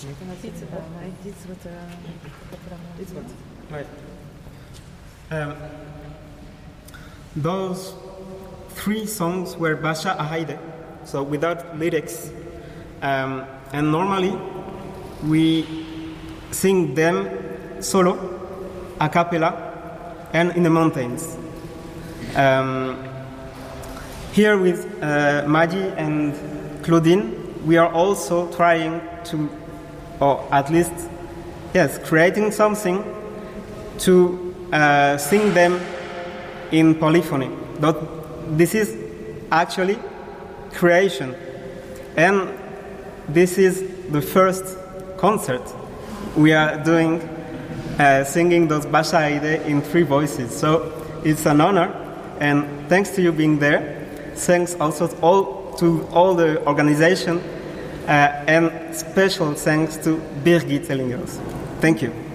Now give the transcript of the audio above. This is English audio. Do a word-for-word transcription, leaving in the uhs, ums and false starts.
Iets wat, iets wat, iets wat. Right. Um, those three songs were Basha Ahaide, so without lyrics. Um, and normally we sing them solo, a cappella, and in the mountains. Um, here with uh, Maggie and Claudine, we are also trying to, or at least, yes, creating something to uh, sing them in polyphony. But this is actually creation. And this is the first concert we are doing, uh, singing those Basha Ahaide in three voices. So it's an honor, and thanks to you being there. Thanks also to all, to all the organization, uh, and special thanks to Birgit Ellinghaus. Thank you.